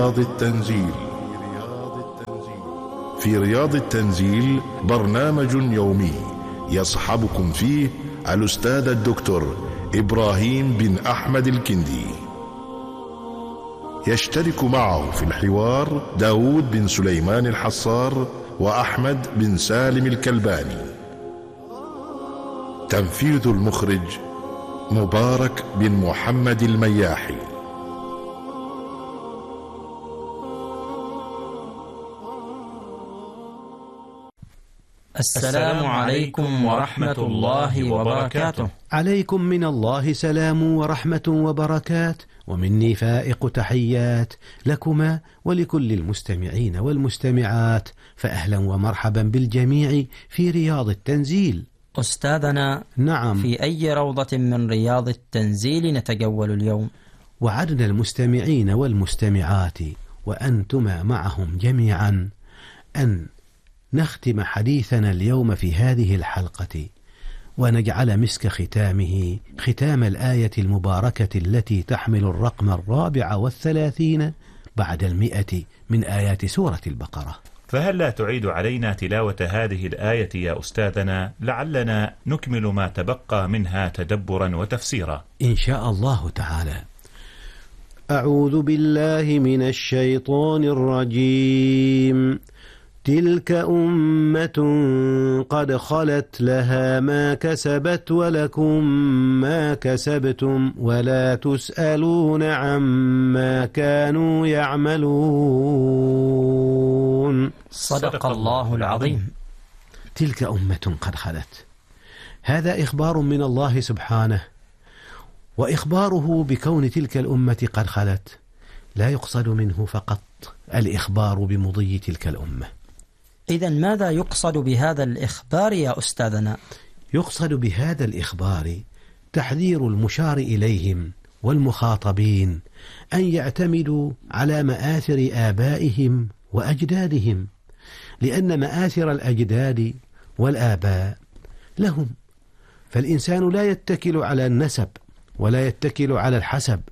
التنزيل. في رياض التنزيل برنامج يومي يصحبكم فيه الأستاذ الدكتور إبراهيم بن أحمد الكندي. يشترك معه في الحوار داود بن سليمان الحصار وأحمد بن سالم الكلباني. تنفيذ المخرج مبارك بن محمد المياحي. السلام عليكم ورحمة الله وبركاته. عليكم من الله سلام ورحمة وبركات، ومني فائق تحيات لكما ولكل المستمعين والمستمعات، فأهلا ومرحبا بالجميع في رياض التنزيل. أستاذنا، نعم، في أي روضة من رياض التنزيل نتجول اليوم؟ وعدنا المستمعين والمستمعات وأنتما معهم جميعا أن نختم حديثنا اليوم في هذه الحلقة، ونجعل مسك ختامه ختام الآية المباركة التي تحمل الرقم 34 بعد 100 من آيات سورة البقرة. فهل لا تعيد علينا تلاوة هذه الآية يا أستاذنا، لعلنا نكمل ما تبقى منها تدبرا وتفسيرا إن شاء الله تعالى. أعوذ بالله من الشيطان الرجيم. تلك أمة قد خلت لها ما كسبت ولكم ما كسبتم ولا تسألون عما كانوا يعملون. صدق الله العظيم. تلك أمة قد خلت، هذا إخبار من الله سبحانه، وإخباره بكون تلك الأمة قد خلت لا يقصد منه فقط الإخبار بمضي تلك الأمة. إذن ماذا يقصد بهذا الإخبار يا أستاذنا؟ يقصد بهذا الإخبار تحذير المشار إليهم والمخاطبين أن يعتمدوا على مآثر آبائهم وأجدادهم، لأن مآثر الأجداد والآباء لهم، فالإنسان لا يتكل على النسب ولا يتكل على الحسب،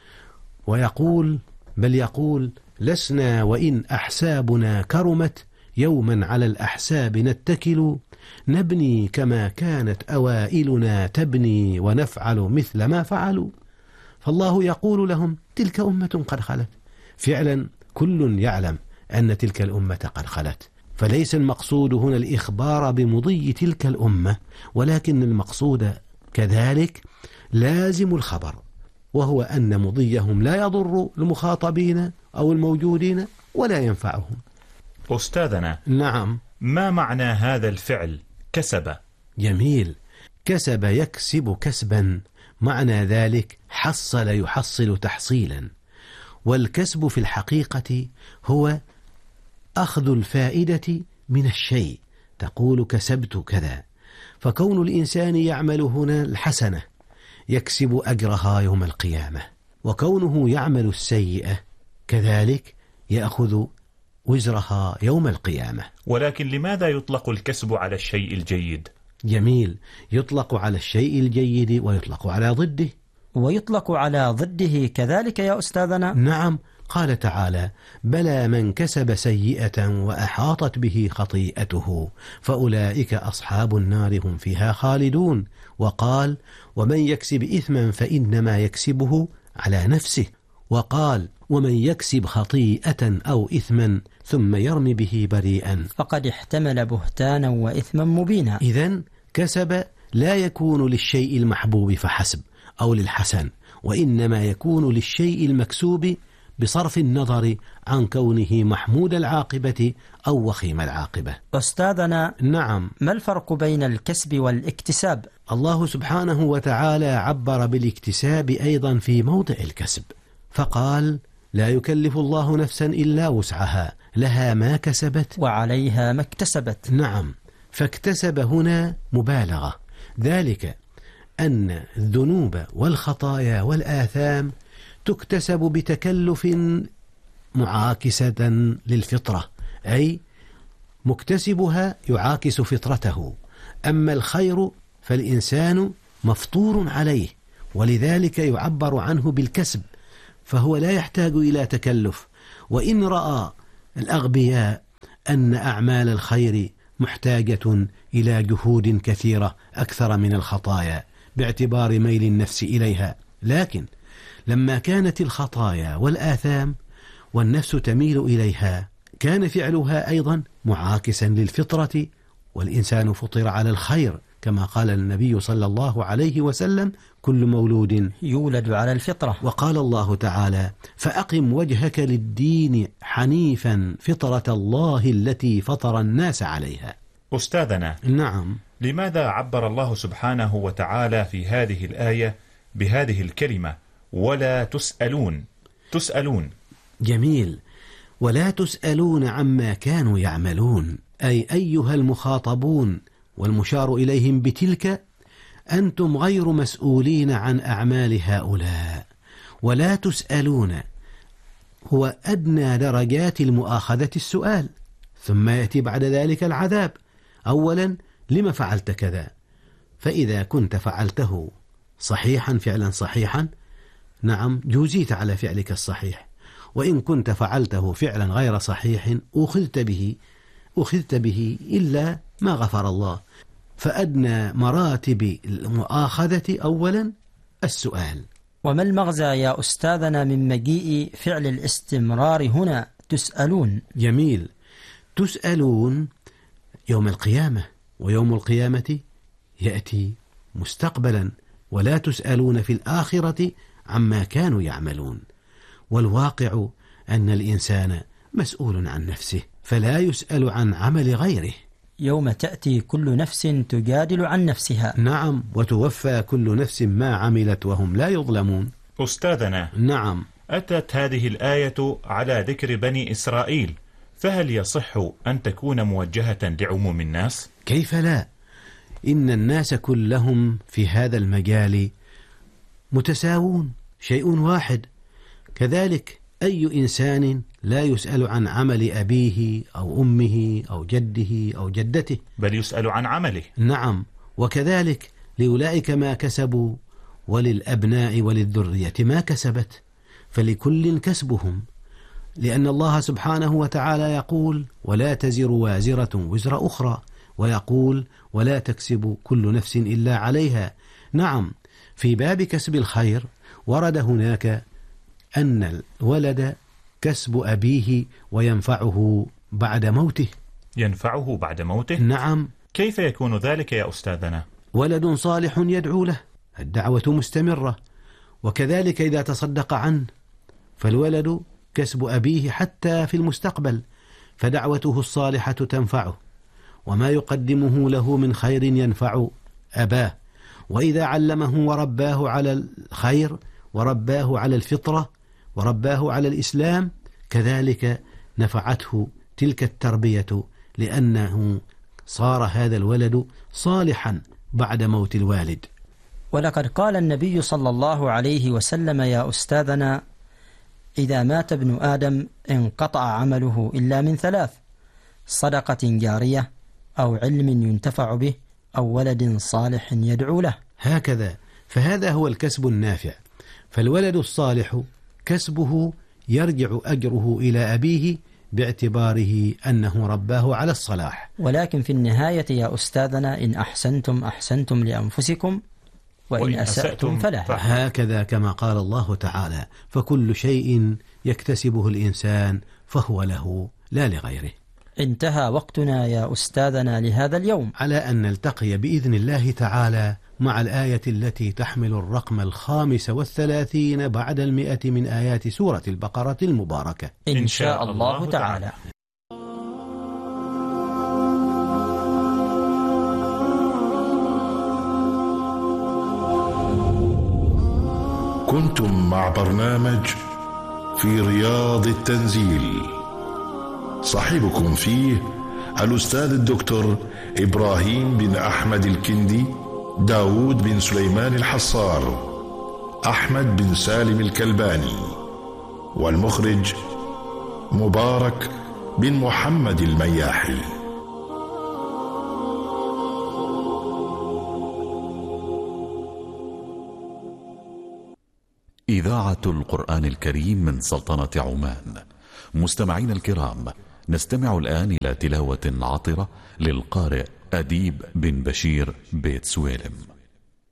بل يقول لسنا وإن أحسابنا كرمت يوما على الأحساب نتكل، نبني كما كانت أوائلنا تبني ونفعل مثل ما فعلوا. فالله يقول لهم تلك أمة قد خلت، فعلا كل يعلم أن تلك الأمة قد خلت، فليس المقصود هنا الإخبار بمضي تلك الأمة، ولكن المقصود كذلك لازم الخبر، وهو أن مضيهم لا يضر المخاطبين أو الموجودين ولا ينفعهم. أستاذنا، نعم، ما معنى هذا الفعل كسب؟ جميل. كسب يكسب كسبا، معنى ذلك حصل يحصل تحصيلا، والكسب في الحقيقة هو أخذ الفائدة من الشيء، تقول كسبت كذا، فكون الإنسان يعمل هنا الحسنة يكسب أجرها يوم القيامة، وكونه يعمل السيئة كذلك يأخذ وزرها يوم القيامة. ولكن لماذا يطلق الكسب على الشيء الجيد؟ جميل، يطلق على الشيء الجيد ويطلق على ضده. ويطلق على ضده كذلك يا أستاذنا؟ نعم، قال تعالى بلى من كسب سيئة وأحاطت به خطيئته فأولئك أصحاب النار هم فيها خالدون. وقال ومن يكسب إثما فإنما يكسبه على نفسه. وقال ومن يكسب خطيئة أو إثما ثم يرمي به بريئا فقد احتمل بهتانا وإثما مبينا. إذن كسب لا يكون للشيء المحبوب فحسب أو للحسن، وإنما يكون للشيء المكسوب بصرف النظر عن كونه محمود العاقبة أو وخيم العاقبة. أستاذنا، نعم، ما الفرق بين الكسب والاكتساب؟ الله سبحانه وتعالى عبر بالاكتساب أيضا في موضع الكسب، فقال لا يكلف الله نفسا إلا وسعها لها ما كسبت وعليها ما اكتسبت. نعم، فاكتسب هنا مبالغة، ذلك أن الذنوب والخطايا والآثام تكتسب بتكلف معاكسة للفطرة، أي مكتسبها يعاكس فطرته. أما الخير فالإنسان مفطور عليه، ولذلك يعبر عنه بالكسب، فهو لا يحتاج إلى تكلف، وإن رأى الأغبياء أن أعمال الخير محتاجة إلى جهود كثيرة أكثر من الخطايا باعتبار ميل النفس إليها، لكن لما كانت الخطايا والآثام والنفس تميل إليها كان فعلها أيضا معاكسا للفطرة، والإنسان فطر على الخير كما قال النبي صلى الله عليه وسلم: كل مولود يولد على الفطرة. وقال الله تعالى: فأقم وجهك للدين حنيفا فطرة الله التي فطر الناس عليها. أستاذنا، نعم، لماذا عبر الله سبحانه وتعالى في هذه الآية بهذه الكلمة ولا تسألون؟ تسألون. جميل. ولا تسألون عما كانوا يعملون، أي أيها المخاطبون والمشار إليهم بتلك أنتم غير مسؤولين عن أعمال هؤلاء. ولا تسألون هو أدنى درجات المؤاخذة السؤال، ثم يأتي بعد ذلك العذاب. أولا لما فعلت كذا؟ فإذا كنت فعلته صحيحا فعلا صحيحا، نعم جوزيت على فعلك الصحيح، وإن كنت فعلته فعلا غير صحيح أخذت به إلا ما غفر الله. فأدنى مراتب المؤاخذة أولا السؤال. وما المغزى يا أستاذنا من مجيء فعل الاستمرار هنا تسألون؟ جميل. تسألون يوم القيامة، ويوم القيامة يأتي مستقبلا، ولا تسألون في الآخرة عما كانوا يعملون. والواقع أن الإنسان مسؤول عن نفسه، فلا يسأل عن عمل غيره. يوم تأتي كل نفس تجادل عن نفسها. نعم، وتوفى كل نفس ما عملت وهم لا يظلمون. أستاذنا، نعم، أتت هذه الآية على ذكر بني إسرائيل، فهل يصح أن تكون موجهة لعموم الناس؟ كيف لا؟ إن الناس كلهم في هذا المجال متساوون، شيء واحد. كذلك أي إنسان لا يسأل عن عمل أبيه أو أمه أو جده أو جدته، بل يسأل عن عمله. نعم، وكذلك لأولئك ما كسبوا، وللأبناء وللذرية ما كسبت، فلكل كسبهم. لأن الله سبحانه وتعالى يقول: ولا تزر وازرة وزر أخرى، ويقول: ولا تكسب كل نفس إلا عليها. نعم، في باب كسب الخير ورد هناك أن الولد كسب أبيه وينفعه بعد موته. ينفعه بعد موته؟ نعم. كيف يكون ذلك يا أستاذنا؟ ولد صالح يدعو له، الدعوة مستمرة. وكذلك إذا تصدق عنه فالولد كسب أبيه حتى في المستقبل، فدعوته الصالحة تنفعه، وما يقدمه له من خير ينفع أباه. وإذا علمه ورباه على الخير ورباه على الفطرة ورباه على الإسلام، كذلك نفعته تلك التربية، لأنه صار هذا الولد صالحا بعد موت الوالد. ولقد قال النبي صلى الله عليه وسلم يا أستاذنا: إذا مات ابن آدم انقطع عمله إلا من ثلاث: صدقة جارية، أو علم ينتفع به، أو ولد صالح يدعو له. هكذا، فهذا هو الكسب النافع. فالولد الصالح كسبه يرجع أجره إلى أبيه باعتباره أنه رباه على الصلاح. ولكن في النهاية يا أستاذنا: إن أحسنتم أحسنتم لأنفسكم، وإن أسأتم فلها. هكذا كما قال الله تعالى: فكل شيء يكتسبه الإنسان فهو له لا لغيره. انتهى وقتنا يا أستاذنا لهذا اليوم، على أن نلتقي بإذن الله تعالى مع الآية التي تحمل الرقم 35 بعد 100 من آيات سورة البقرة المباركة إن شاء الله تعالى. كنتم مع برنامج في رياض التنزيل، صاحبكم فيه الأستاذ الدكتور إبراهيم بن أحمد الكندي، داود بن سليمان الحصار، أحمد بن سالم الكلباني، والمخرج مبارك بن محمد المياحي. إذاعة القرآن الكريم من سلطنة عمان، مستمعين الكرام، نستمع الآن إلى تلاوة عطرة للقارئ أديب بن بشير بيت سويلم.